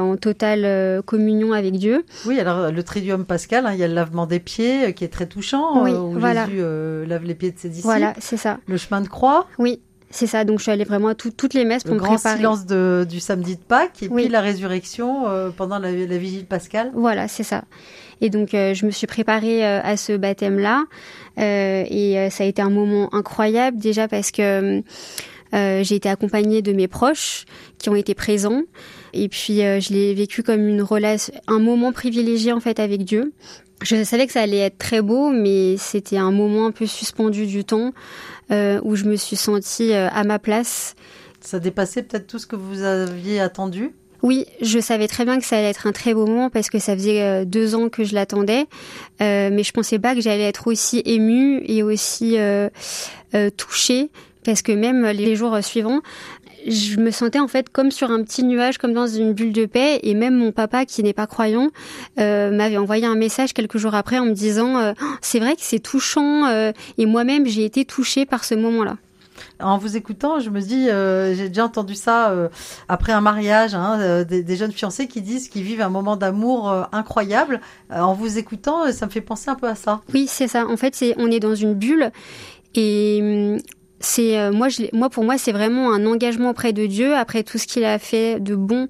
en totale communion avec Dieu. Oui, alors le Triduum pascal, il y a le lavement des pieds qui est très touchant, Oui, où voilà. Jésus lave les pieds de ses disciples. Voilà, c'est ça. Le chemin de croix. Oui, c'est ça. Donc je suis allée vraiment à toutes les messes pour me préparer. Le grand silence du samedi de Pâques et Oui. puis la résurrection pendant la vigile pascale. Voilà, c'est ça. Et donc je me suis préparée à ce baptême-là et ça a été un moment incroyable déjà parce que j'ai été accompagnée de mes proches qui ont été présents et puis je l'ai vécu comme un moment privilégié en fait avec Dieu. Je savais que ça allait être très beau, mais c'était un moment un peu suspendu du temps où je me suis sentie à ma place. Ça dépassait peut-être tout ce que vous aviez attendu? Oui, je savais très bien que ça allait être un très beau moment parce que ça faisait 2 ans que je l'attendais, mais je pensais pas que j'allais être aussi émue et aussi touchée parce que même les jours suivants, je me sentais en fait comme sur un petit nuage, comme dans une bulle de paix. Et même mon papa, qui n'est pas croyant, m'avait envoyé un message quelques jours après en me disant c'est vrai que c'est touchant. Et moi-même, j'ai été touchée par ce moment-là. En vous écoutant, je me dis, j'ai déjà entendu ça après un mariage, des jeunes fiancés qui disent qu'ils vivent un moment d'amour incroyable. En vous écoutant, ça me fait penser un peu à ça. Oui, c'est ça. En fait, on est dans une bulle et pour moi, c'est vraiment un engagement auprès de Dieu après tout ce qu'il a fait de bon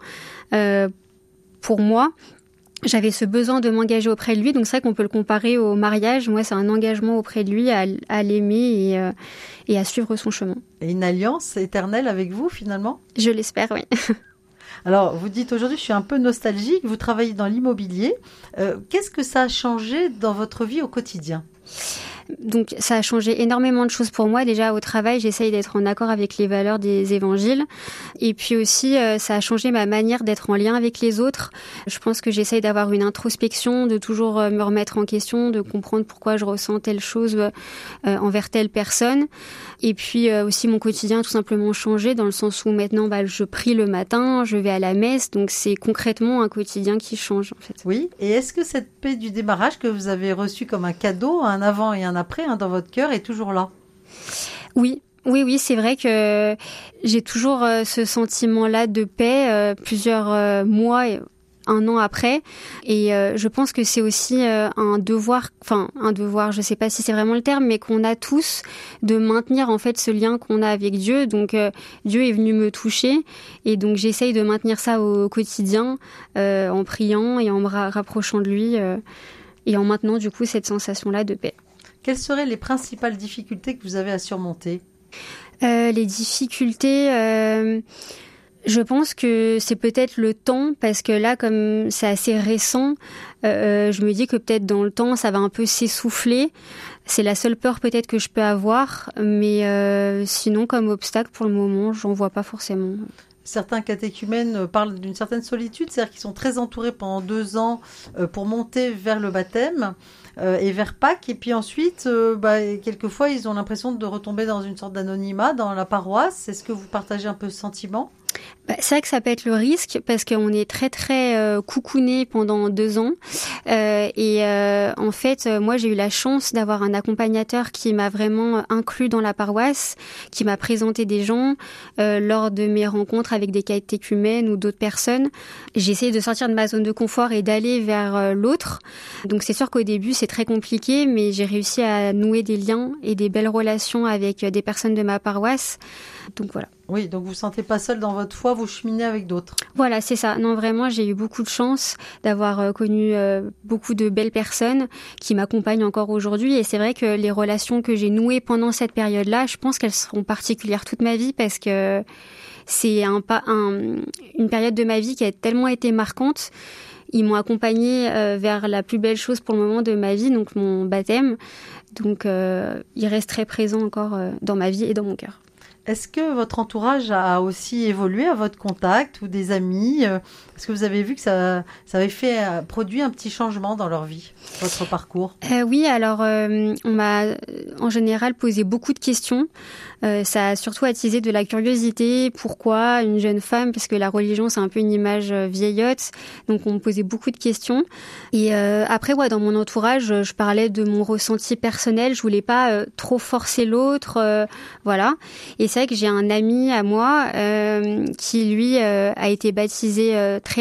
pour moi. J'avais ce besoin de m'engager auprès de lui, donc c'est vrai qu'on peut le comparer au mariage. Moi, c'est un engagement auprès de lui à l'aimer et à suivre son chemin. Et une alliance éternelle avec vous, finalement ? Je l'espère, oui. Alors, vous dites aujourd'hui, je suis un peu nostalgique, vous travaillez dans l'immobilier. Qu'est-ce que ça a changé dans votre vie au quotidien ? Donc ça a changé énormément de choses pour moi. Déjà au travail, j'essaye d'être en accord avec les valeurs des évangiles. Et puis aussi, ça a changé ma manière d'être en lien avec les autres. Je pense que j'essaye d'avoir une introspection, de toujours me remettre en question, de comprendre pourquoi je ressens telle chose envers telle personne. Et puis aussi mon quotidien a tout simplement changé dans le sens où maintenant je prie le matin, je vais à la messe. Donc c'est concrètement un quotidien qui change en fait. Oui, et est-ce que cette paix du démarrage que vous avez reçue comme un cadeau, un avant et un après dans votre cœur est toujours là ? Oui, c'est vrai que j'ai toujours ce sentiment-là de paix plusieurs mois, 1 an après. Et je pense que c'est aussi un devoir, je sais pas si c'est vraiment le terme, mais qu'on a tous de maintenir en fait ce lien qu'on a avec Dieu. Donc Dieu est venu me toucher et donc j'essaye de maintenir ça au quotidien en priant et en me rapprochant de lui et en maintenant du coup cette sensation-là de paix. Quelles seraient les principales difficultés que vous avez à surmonter ? Les difficultés, je pense que c'est peut-être le temps, parce que là, comme c'est assez récent, je me dis que peut-être dans le temps, ça va un peu s'essouffler. C'est la seule peur peut-être que je peux avoir, mais sinon, comme obstacle, pour le moment, j'en vois pas forcément. Certains catéchumènes parlent d'une certaine solitude, c'est-à-dire qu'ils sont très entourés pendant 2 ans pour monter vers le baptême et vers Pâques. Et puis ensuite, quelquefois, ils ont l'impression de retomber dans une sorte d'anonymat dans la paroisse. Est-ce que vous partagez un peu ce sentiment ? C'est vrai que ça peut être le risque parce qu'on est très très coucouné pendant 2 ans en fait moi j'ai eu la chance d'avoir un accompagnateur qui m'a vraiment inclus dans la paroisse, qui m'a présenté des gens lors de mes rencontres avec des catéchumènes ou d'autres personnes. J'ai essayé de sortir de ma zone de confort et d'aller vers l'autre. Donc c'est sûr qu'au début c'est très compliqué, mais j'ai réussi à nouer des liens et des belles relations avec des personnes de ma paroisse. Donc voilà. Oui, donc vous ne vous sentez pas seul dans votre foi, vous cheminez avec d'autres. Voilà, c'est ça. Non, vraiment, j'ai eu beaucoup de chance d'avoir connu beaucoup de belles personnes qui m'accompagnent encore aujourd'hui. Et c'est vrai que les relations que j'ai nouées pendant cette période-là, je pense qu'elles seront particulières toute ma vie parce que c'est une période de ma vie qui a tellement été marquante. Ils m'ont accompagnée vers la plus belle chose pour le moment de ma vie, donc mon baptême. Donc, il reste très présent encore dans ma vie et dans mon cœur. Est-ce que votre entourage a aussi évolué à votre contact ou des amis ? Est-ce que vous avez vu que ça avait produit un petit changement dans leur vie, votre parcours ? Oui, alors on m'a en général posé beaucoup de questions. Ça a surtout attisé de la curiosité. Pourquoi une jeune femme ? Parce que la religion, c'est un peu une image vieillotte. Donc on me posait beaucoup de questions. Et après, dans mon entourage, je parlais de mon ressenti personnel. Je voulais pas trop forcer l'autre. Voilà. Et c'est vrai que j'ai un ami à moi qui, lui, a été baptisé très